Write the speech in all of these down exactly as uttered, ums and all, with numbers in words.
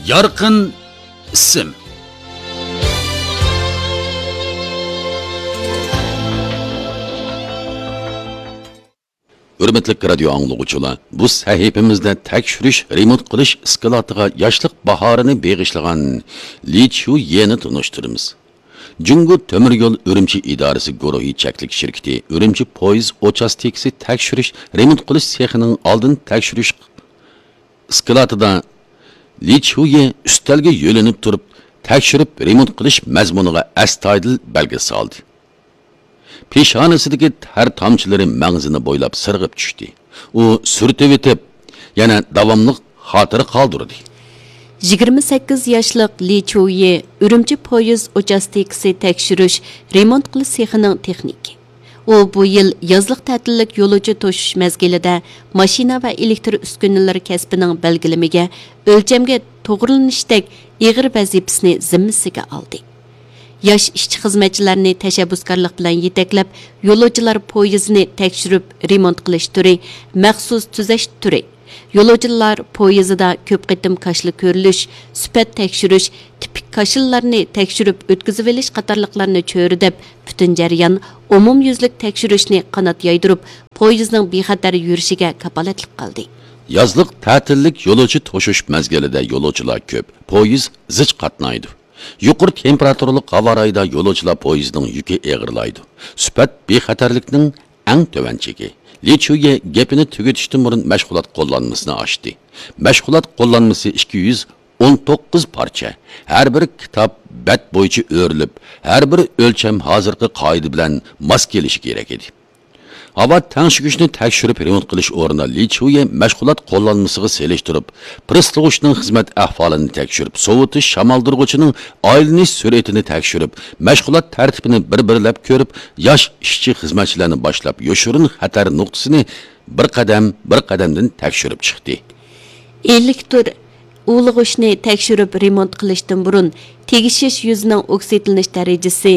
Yarqin ism. Hürmetli radio anlıqçılar, bu sahifimizde tekşürüş, remont qilish iskilatiga yoshlik bahorini beg'ishlagan Li Chuye'ni tanıştırımız. Jungo Temir Yo'l Urumchi idorasi guruhi cheklik shirkati Urumchi poyezd uchastkasi tekshirish remont qilish sexining oldin tekshirish iskilatida Li Chuye ustalga yo'linib turib tekshirib remont qilish mazmuniga astoydil belgi soldi. Peshonasidagi har tomchilari mag'zini bo'ylab sirg'ib tushdi. U surtib etib, yana davomli xotira qoldirdi. yigirma sakkiz yoshlik Li Chuye Urumchi poyezd uchastkasi tekshirish remont qilish sexining texniki. U bu yil yozliq ta'tillik yo'lovchi to'shish mezgilida mashina va elektr uskunalar kasbining belgilamiga o'lchamga to'g'rilanishdek ig'ir vazifasini zimmasiga oldi. Yosh ishchi xizmatchilarni tashabbuskorlik bilan yetaklab, yo'lovchilar poyezdini tekshirib remont qilish turi, maxsus tuzash turi. Yo'lovchilar poyezdida ko'p qitim kashli ko'rilish, sifat tekshirish, tipik kashillarni tekshirib o'tkazib olish qatorliqlarni cho'ridib, butun jarayon umumyuzlik tekshirishni qanot yaydirib, poyezdning bexatar yurishiga kapolatlik qildi. Yozliq ta'tillik yo'lovchi to'shish mezgilida yo'lovchilar ko'p, poyezd zich qatnaydi. Yuqori temperaturali havo rayida yo'lovchilar poyezdning yuki eg'irlaydi. Sifat bexatarlikning eng to'van cheki. Li Chuye gapini tugatishdan burun mashg'ulot qo'llanmasini ochdi. Mashg'ulot qo'llanmasi ikki yuz o'n to'qqiz parcha. Har bir kitob bat bo'yicha o'rilib, har bir o'lcham hozirgi qoida bilan mos kelishi kerak edi. Havo tangshigishni tekshirib remont qilish o'rnida Li Chuye mashg'ulot qo'llanmasiga selishtirib, prislug'ishning xizmat ahvolini tekshirib, sovutish shamoldirg'ichining aylanish sur'atini tekshirib, mashg'ulot tartibini bir-birlab ko'rib, yosh ishchi xizmatchilarni boshlab yoshirin xatar nuqtasini bir qadam bir qadamdan tekshirib chiqdi. Elektr ulug'ishni tekshirib remont qilishdan burun tegishish yuzining oksidlanish darajasi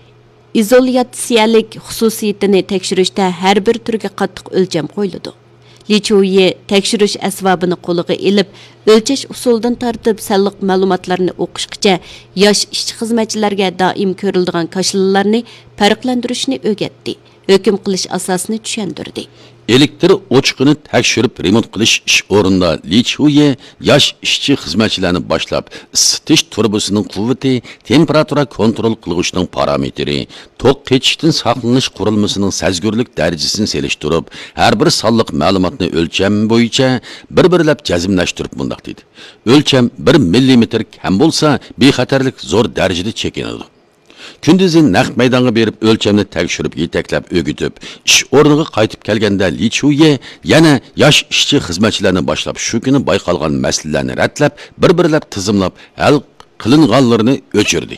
izolyatsiyalik xususiyatini tekshirishda har bir turga qattiq o'lcham qo'yiladi. Li Chuye tekshirish asbobini qo'liga ilib, o'lchash usulidan tartib sanliq ma'lumotlarni o'qishgacha yosh ishchi xizmatchilarga doim ko'riladigan kashlalarni farqlantirishni o'rgatdi. Hukm qilish asosini tushuntirdi. Elektr o'chiqini tekshirib remont qilish ish o'rinda Li Chuye yosh ishchi xizmatchilarni boshlab, isitish turbosining quvvati, temperatura kontrol qiluvchining parametri, to'q qechishdan saqlanish qurilmasining sezgurlik darajasini selishtirib, har bir sonliq ma'lumotni o'lcham bo'yicha bir-birlab jazmlashtirib bundoq dedi. O'lcham bir millimetr kam bo'lsa, bexatarlik zo'r darajada chekinadi. Kunduzin naq maydonga berib o'lchamni tekshirib yetaklab o'gitib, ish o'rniga qaytib kelganda Li Chuye yana yosh ishchi xizmatchilarni boshlab shu kuni bayqalgan masalalarni ratlab, bir-birlab tizimlab hal qilinganlarini o'chirdi.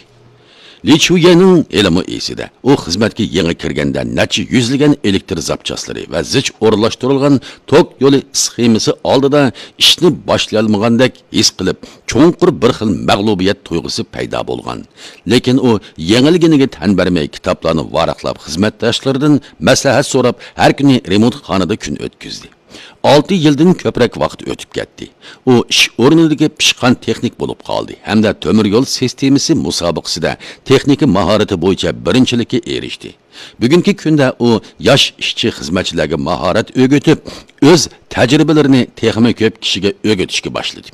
Li Chuyening ilmi esida. U xizmatga yangi kirganda necha yuzlagan elektr zapchaslari va zich o'rlashtirilgan tok yo'li sxemasi oldida ishni boshlayolmagandek his qilib, cho'nqur bir xil mag'lubiyat tuyg'usi paydo bo'lgan. Lekin u yengilganiga tan bermay kitoblarni varaqlab, xizmatdoshlaridan maslahat so'rab, har kuni remont xonada kun o'tkazdi. olti yildan ko'proq vaqt o'tib ketdi. U ish o'rnidagi pishqan texnik bo'lib qoldi hamda temir yo'l sistemasi musobaqasida texnika mahorati bo'yicha birinchilikka erishdi. Bugungi kunda u yosh ishchi xizmatchilarga mahorat o'rgatib, o'z tajribalarini texnika ko'p kishiga o'rgatishga boshladi.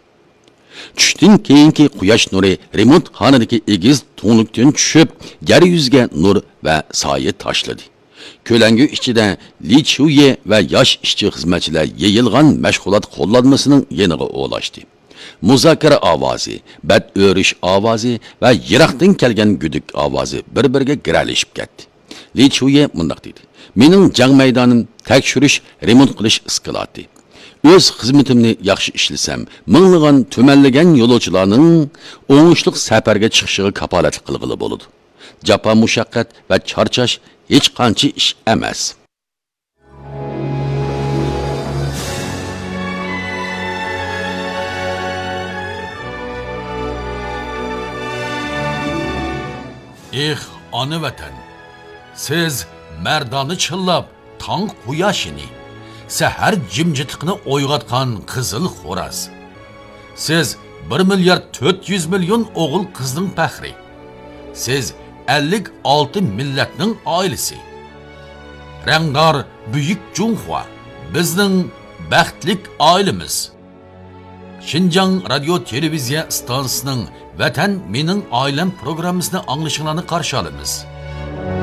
Tushdan keyingi quyosh nuri remont xonadagi egiz to'nlikdan tushib, yer yuziga nur va soya tashladi. Kölengi ichida Li Chuye va yosh ishchi xizmatchilar yeyilgan mashg'ulot qo'llanmasining yeniga o'lashdi. Muzokara ovozi, bad o'rish ovozi va yiroqdan kelgan guduk ovozi bir-biriga giralishib ketdi. Li Chuye mundaq dedi: "Mening jang maydonim tekshirish, remont qilish iskilati. O'z xizmatimni yaxshi ishlasam, minglagan tumanlagan yo'lovchilarning o'ngishli safarga chiqishiga kapolatlik qilg'ili bo'ladi. Japa mushaqqat va charchash hech qancha ish emas." Eh, ona vatan. Siz mardoni chillab, tong quyoshini, sahar jimjitiqni o'yg'atgan qizil xo'raz. Siz bir milyard dört yüz milyon o'g'il qizning faxri. Siz ellik olti millatning oilasi. Rangdor buyuk Junhua bizning baxtlik oilamiz. Xinjiang radio televiziya stansiyasining Vatan mening oilam programmasini anglashingizni qarshi olamiz.